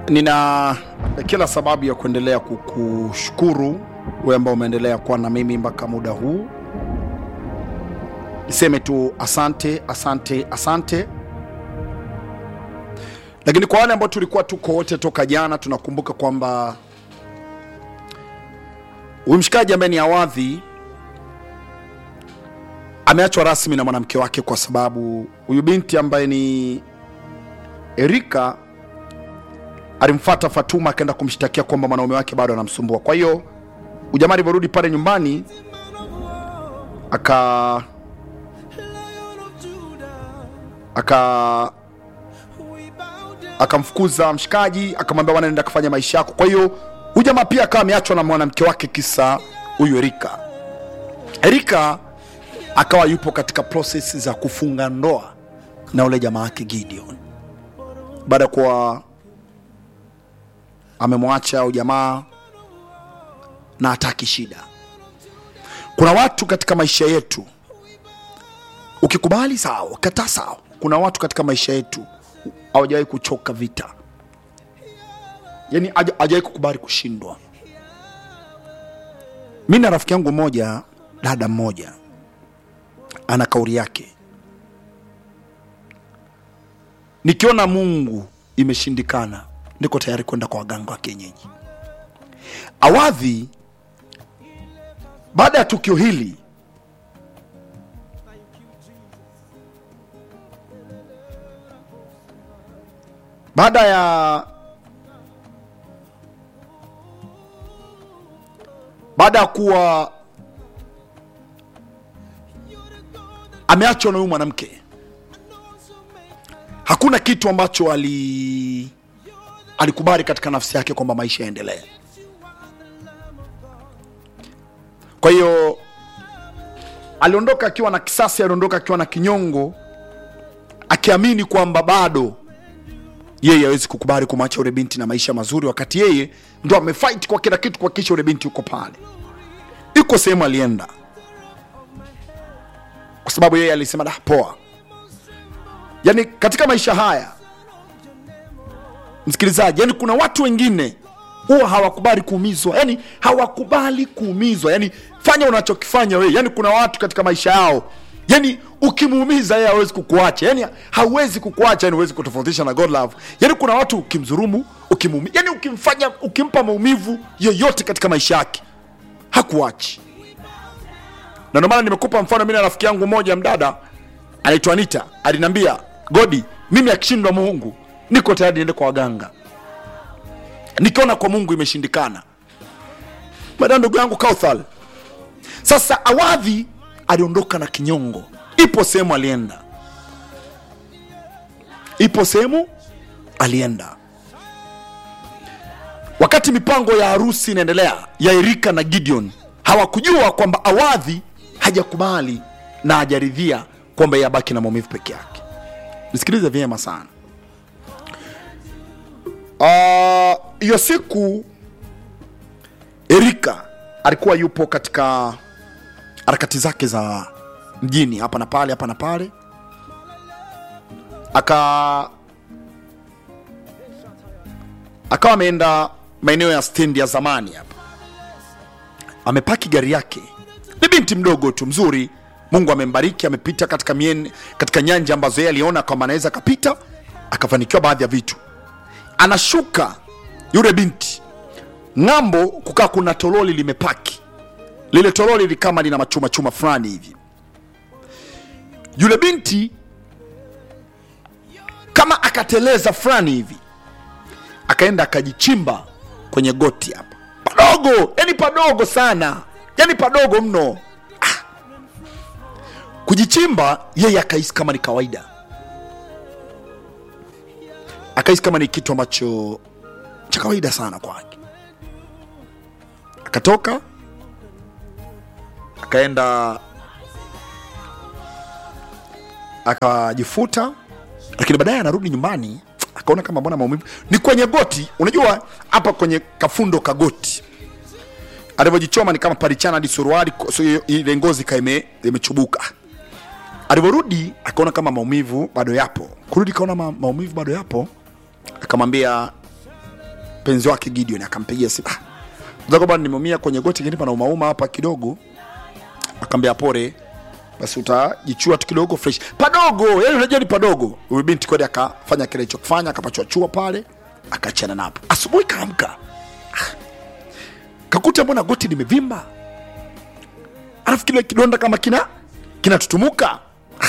Nina kila sababu ya kuendelea kukushukuru wewe ambao umeendelea kuwa na mimi mpaka muda huu. Niseme tu asante. Lakini kwa wale ambao tulikuwa tuko wote toka jana, tunakumbuka kwamba huyu mshikaji ambaye ni Awadhi ameachwa rasmi na mwanamke wake, kwa sababu huyu binti ambaye ni Erika alimfuata Fatuma akaenda kumshtakia kwamba mwanaume wake bado anamsumbua. Kwa hiyo ujamaa aliporudi pale nyumbani akamfukuza mshikaji, akamwambia bwana nenda kufanya maisha yako. Kwa hiyo ujamaa pia akawa ameachwa na mwanamke wake kisa huyu Erika. Erika akawa yupo katika process za kufunga ndoa na ule jamaa wake Gideon, baada kwa amemwacha ujamaa na hataki shida. Kuna watu katika maisha yetu, ukikubali sawa, ukikataa sawa. Kuna watu katika maisha yetu hawajawahi kuchoka vita, yani hajawahi kukubali kushindwa. Mimi na rafiki yangu mmoja, dada mmoja, ana kauli yake, nikiona Mungu imeshindikana niko tayari kwenda kwa waganga wa kienyeji. Awadhi baada ya tukio hili baada ya kuwa ameachwa na huyu mwanamke, hakuna kitu ambacho alikubali katika nafsi yake kwamba maisha yaendelee. Kwa hiyo aliondoka akiwa na kisasi, aliondoka akiwa na kinyongo, akiamini kwamba bado yeye hawezi kukubali kumwacha yule binti na maisha mazuri, wakati yeye ndo amefight kwa kila kitu kuhakikisha yule binti yuko pale. Iko sehemu alienda, kwa sababu yeye alisema poa. Yani katika maisha haya, msikilizaji, yani kuna watu wengine huwa hawakubali kuumizwa, yani hawakubali kuumizwa, yani fanya unachokifanya wewe. Yani kuna watu katika maisha yao, yani ukimuumiza yeye hawezi kukuacha, yani hawezi kukuacha, yani huwezi kutofautisha na God love. Yani kuna watu ukimdhulumu, ukimuumiza, yani ukimpa maumivu yoyote katika maisha yake hakuachi. Na ndio maana nimekupa mfano, mimi na rafiki yangu mmoja mdada anaitwa Anita, aliniambia Godi, mimi akishindwa Mungu niko tayari niende kwa waganga, nikiona kwa Mungu imeshindikana. Baada ndugu yangu Kauthal, sasa Awadhi aliondoka na kinyongo. Ipo sehemu alienda, wakati mipango ya harusi inaendelea ya Erika na Gideon, hawakujua kwamba Awadhi hajakubali na hajaridhia kwamba yabaki na maumivu peke yake. Nisikilize vyema sana. Hiyo siku Erika alikuwa yupo katika harakati za mjini, hapa na pale. Akawa ameenda maeneo ya stendi ya zamani hapa. Amepaki gari yake. Ni binti mdogo tu mzuri, Mungu amembariki, amepita katika nyanja ambazo yeye aliona kama anaweza kapita, akafanikiwa baadhi ya vitu. Anashuka yule binti, ng'ambo kukaa kuna toroli limepaki. Lile toroli likama lina machuma fulani hivi. Yule binti kama akateleza fulani hivi, akaenda akajichimba kwenye goti hapa. Padogo, yani padogo sana, yani padogo mno. Kujichimba yeye akahisi kama ni kawaida, akahisi kama ni kitu ambacho cha kawaida sana kwake. Akatoka akaenda akajifuta, lakini baadaye anarudi nyumbani akaona kama mbona maumivu ni kwenye goti. Unajua hapa kwenye kafundo kagoti alivyojichoma ni kama palichana hadi suruali, so ile ngozi imechubuka. Alivorudi akaona kama maumivu bado yapo. Kurudi kaona maumivu bado yapo, akamwambia mpenzi wake Gideon akampigia simu. Mzako bwana nimeumia kwenye goti ngine pana umauma hapa kidogo. Akamwambia pole. Basi utajichua tu kidogo fresh. Padogo, yani unajua ni padogo. Huyu binti kweli akafanya kile alichokifanya, akapachua chua pale, akaachana napo. Asubuhi kaamka. Kakuta mbona goti limevimba? Alafu kile kidonda kama kinatutumuka.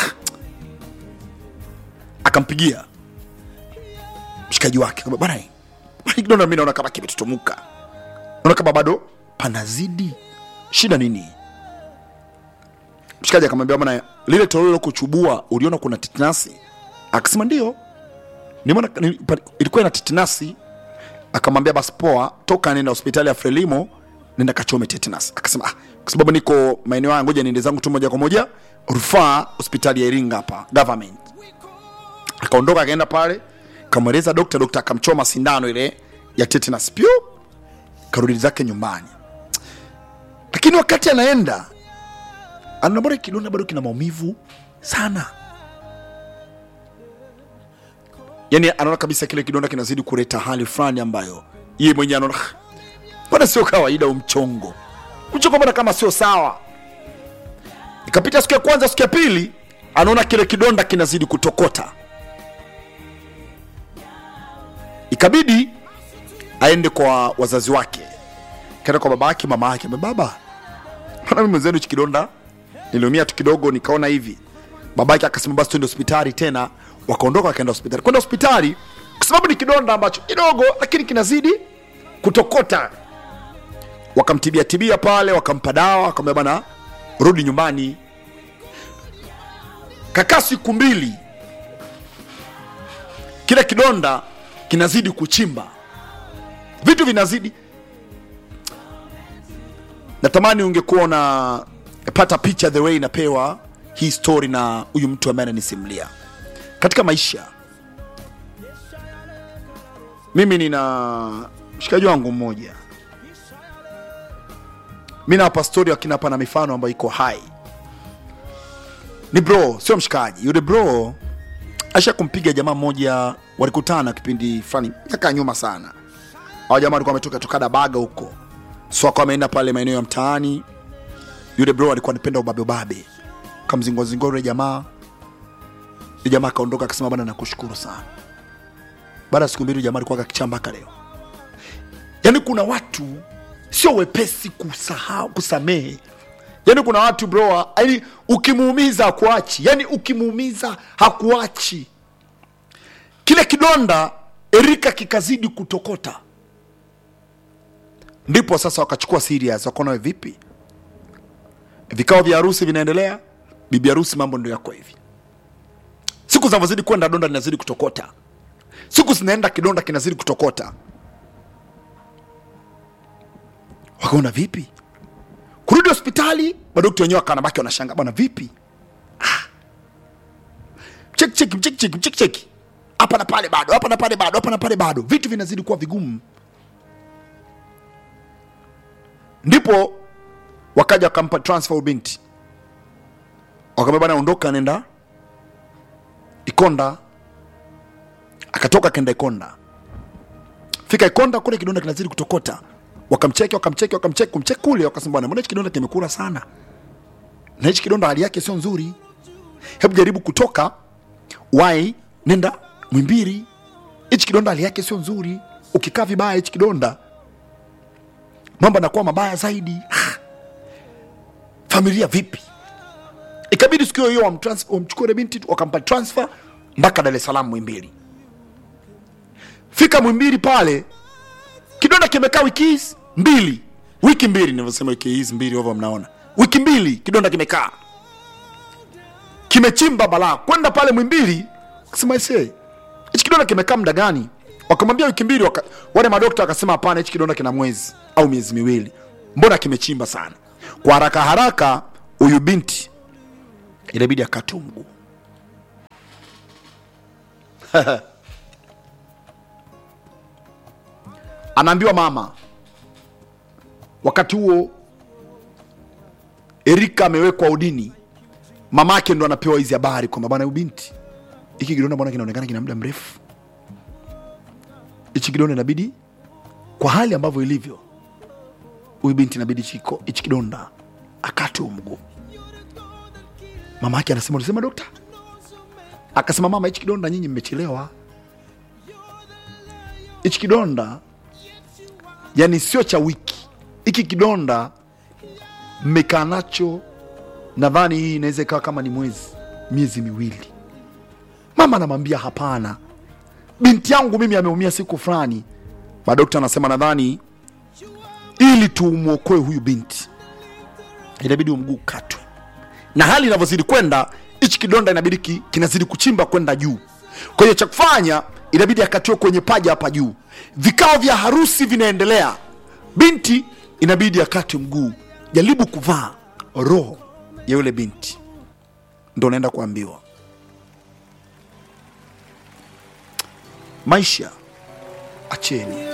Akampigia mshikaji wake kama bwana, kidonda mimi naona kama kimetutumuka. Naona kama bado panazidi. Shida nini? Mshikaji akamwambia bwana, lile toleo la kuchubua uliona kuna tetanasi? Akasema ndio. Nimeona ilikuwa ina tetanasi. Akamwambia basi poa, toka nenda hospitali ya Frelimo, nenda kachome tetanasi. Akasema kwa sababu niko maeneo haya ngoja niende zangu tu moja kwa moja rufaa hospitali ya Iringa hapa government. Akaondoka akaenda pale, kamweleza daktari akamchoma sindano ile ya tetanus pio, karudi zake nyumbani. Lakini wakati anaenda anabora kidonda bado kina maumivu sana. Yani anaona kabisa kile kidonda kinazidi kuleta hali fulani ambayo yeye mwenyewe anaona bwana sio kawaida umchongo. Mchongo bwana kama sio sawa. Ikapita siku ya kwanza, siku ya pili, anaona kile kidonda kinazidi kutokota. Ikabidi aende kwa wazazi wake. Kaenda kwa baba yake, mama yake, baba, bwana mimi mzee hichi kidonda niliumia tu kidogo nikaona hivi. Baba yake akasema basi twende hospitali tena. Wakaondoka wakaenda hospitali. Kwenda hospitali kwa sababu ni kidonda ambacho kidogo lakini kinazidi kutokota. Wakamtibia pale, wakampa dawa, akamwambia bana rudi nyumbani. Kakaa siku 2. Kile kidonda kinazidi kuchimba. Vitu vinazidi. Natamani ungekuwa na pata picha the way inapewa hii story na huyu mtu ambaye ananisimulia. Katika maisha mimi nina mshikaji wangu mmoja. Mimi hapa story akina hapa na mifano ambayo iko hai. Ni bro, sio mshikaji. Yule bro asha kumpiga jamaa mmoja, walikutana kipindi fulani miaka nyuma sana. Hao jamaa walikuwa wametoka Dabaga huko. So akawa ameenda pale maeneo ya mtaani. Yule bro alikuwa anapenda ubabe. Kamzingo yule jamaa. Yule jamaa kaondoka akasema bana nakushukuru sana. Baada ya siku 2 jamaa alikuwa akichamba leo. Yaani kuna watu sio wepesi kusahau, kusamehe. Yaani kuna watu bro, yaani ukimuumiza hakuachi. Yaani ukimuumiza hakuachi. Kile kidonda Erika kikazidi kutokota. Ndipo sasa wakachukua serious, wakaona vipi? Vikao vya harusi vinaendelea, bibi harusi mambo ndio yako hivi. Siku zinazozidi kwenda donda linazidi kutokota. Siku zinaenda kidonda kinazidi kutokota. Wakaona vipi? Kurudi hospitali, madaktari wenyewe wakanabaki wanashangaa bwana vipi? Check. Hapa na pale bado. Vitu vinazidi kuwa vigumu. Ndipo wakaja wakampa transfer binti. Wakamwambia bwana ondoka nenda Ikonda. Akatoka kenda Ikonda. Fika Ikonda kule kidonda kinazidi kutokota. Wakamcheki kule, wakasema bwana mbona hichi kidonda kimekula sana? Na hichi kidonda hali yake sio nzuri. Hebu jaribu kutoka nenda Mwimbili. Hichi kidonda hali yake sio nzuri. Ukikaa vibaya hichi kidonda mambo yanakuwa mabaya zaidi. Familia vipi? Ikabidi siku hiyo wamchukue binti wakampa transfer mpaka Dar es Salaam Mwimbili. Fika Mwimbili pale kidonda kimekaa wiki 2 ninavyosema wiki 2 over mnaona. Wiki 2 kidonda kimekaa. Kimechimba balaa. Kwenda pale Mwimbili kusema hichi kidonda kimekaa muda gani? Wakamwambia wiki 2, wale madaktari wakasema hapana hichi kidonda kina mwezi au miezi 2. Mbona kimechimba sana? Kwa haraka huyu binti ilibidi akatumgu. Anaambiwa mama. Wakati huo Erika amewekwa udini. Mamake ndo anapewa hizi habari kwamba bwana binti hiki kidonda bwana kinaonekana kina muda mrefu. Hichi kidonda inabidi kwa hali ambavyo ilivyo, huyu binti inabidi hichi kidonda akate mguu. Mama yake anasema, unasema dokta? Akasema, mama, hichi kidonda nyinyi mmechelewa. Hichi kidonda yani sio cha wiki. Hiki kidonda mmekaa nacho, nadhani hii inaweza ikawa kama ni miezi miwili. Mama anamwambia, hapana, binti yangu mimi ameumia siku fulani. Madokta anasema, nadhani ili tumuokoe huyu binti inabidi mguu katwe. Na hali inavyozidi kwenda, hichi kidonda inabidi kinazidi kuchimba kwenda juu. Kwa hiyo cha kufanya inabidi akatiwe kwenye paja hapa juu. Vikao vya harusi vinaendelea. Binti inabidi akate mguu. Jaribu kuvaa roho ya yule binti. Ndio naenda kuambiwa. Maisha acheni.